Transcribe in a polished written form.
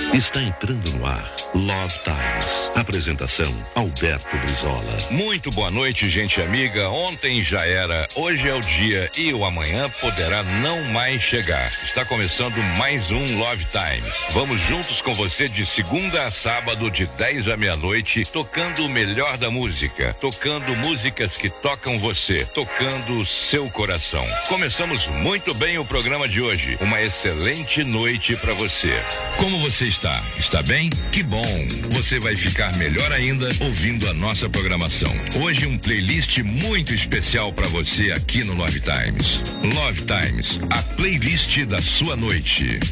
Está entrando no ar Love Times. Apresentação Alberto Brizola. Muito boa noite, gente amiga. Ontem já era, hoje é o dia e o amanhã poderá não mais chegar. Está começando mais um Love Times. Vamos juntos com você de segunda a sábado, de 10 à meia-noite, tocando o melhor da música, tocando músicas que tocam você, tocando o seu coração. Começamos muito bem o programa de hoje. Uma excelente noite para você. Como você está? Está bem? Que bom! Você vai ficar melhor ainda ouvindo a nossa programação. Hoje um playlist muito especial para você aqui no Love Times. Love Times, a playlist da sua noite.